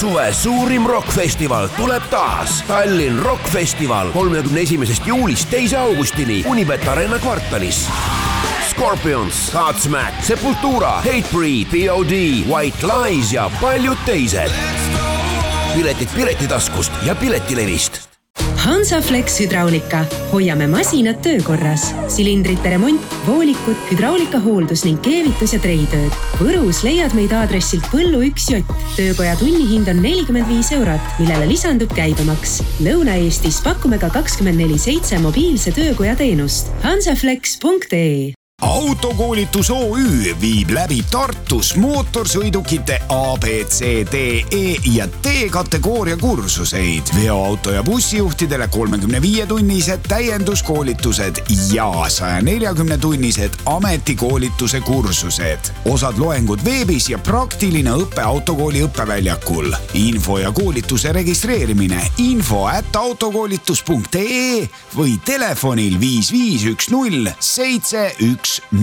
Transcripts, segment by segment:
suve suurim rockfestival tuleb taas. Tallinn Rockfestival 31. juulist 2. augustini Unibet Arena kvartalis. Scorpions, Godsmack, Sepultura, Hatebreed, POD, White Lies ja paljud teised. Piletid Piletitaskust ja Piletilevist. Hansaflex Hydraulika. Hoiame masinad töökorras. Silindrite remont, voolikud, hydraulikahooldus ning keevitus ja treitööd. Võrus leiad meid aadressilt Põllu 1 Jott. Töökoja tunnihind on 45 €, millele lisandub käibemaks. Lõuna-Eestis pakume ka 24/7 mobiilse töökoja teenust. hansaflex.ee. Autokoolitus OÜ viib läbi Tartus mootorsõidukite A, B, C, D, E ja D kategooria kursuseid. Veoauto ja bussijuhtidele 35-tunnised täienduskoolitused ja 140-tunnised ametikoolituse kursused. Osad loengud veebis ja praktiline õppe autokooli õppeväljakul. Info ja koolituse registreerimine info@autokoolitus.ee või telefonil 5510 710.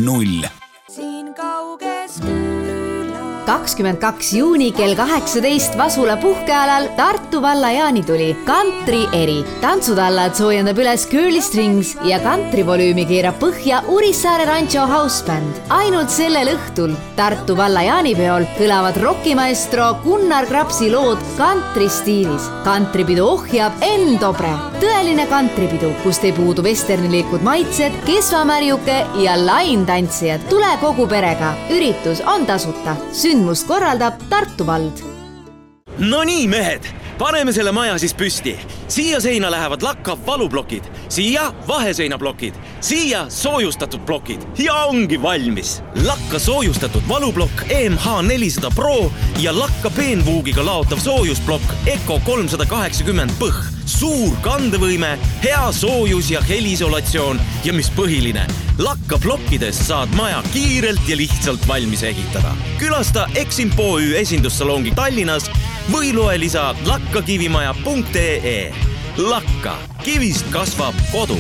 Siin kauges külas. 22. juuni kell 18 Vasula puhkealal Tartu valla jaanituli Country eri. Tantsutallad soojendab üles Curly Strings ja country volüümi keerab põhja Urissaare Rancho Houseband. Ainult sellel õhtul Tartu valla jaanipeol kõlavad rockimaestro Gunnar Krapsi lood country stiilis. Countrypidu ohjab Enn Tobre. Tõeline countrypidu, kust ei puudu westernilikud maitsed, kesvamärjuke ja laintantsijad. Tule kogu perega. Üritus on tasuta. Sündmust korraldab Tartu vald. No nii, mehed, paneme selle maja siis püsti. Siia seina lähevad lakka valublokid, siia vaheseinablokid, siia soojustatud blokid ja ongi valmis. Lakka soojustatud valublokk EMH400 Pro ja lakka peenvuugiga laotav soojusblokk Eco 380 põh. Suur kandevõime, hea soojus ja helisolatsioon ja mis põhiline, lakka blokkides saad maja kiirelt ja lihtsalt valmis ehitada. Külasta Eximpo OÜ esindussalongi Tallinnas või loe lisa lakkakivimaja.ee. Lakka, kivist kasvab kodu.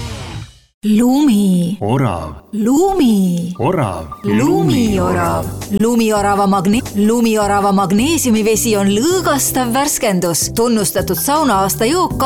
Lumi. Orav. Lumi. Orav. Lumiorav. Lumiorava magneesiumivesi on lõõgastav värskendus. Tunnustatud sauna aasta jook